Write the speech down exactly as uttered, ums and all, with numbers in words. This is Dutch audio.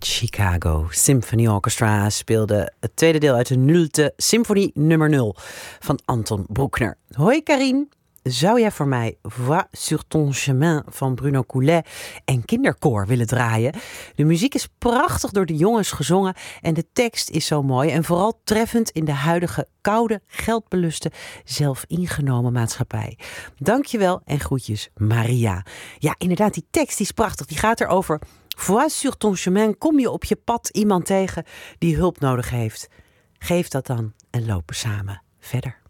Chicago Symphony Orchestra speelde het tweede deel uit de nullte symfonie nummer nul van Anton Bruckner. Hoi Karine, zou jij voor mij Voix sur ton chemin van Bruno Coulet en Kinderkoor willen draaien? De muziek is prachtig door de jongens gezongen en de tekst is zo mooi en vooral treffend in de huidige koude, geldbeluste, zelfingenomen maatschappij. Dankjewel en groetjes Maria. Ja, inderdaad, die tekst die is prachtig. Die gaat erover: Voix sur ton chemin, kom je op je pad iemand tegen die hulp nodig heeft. Geef dat dan en lopen samen verder.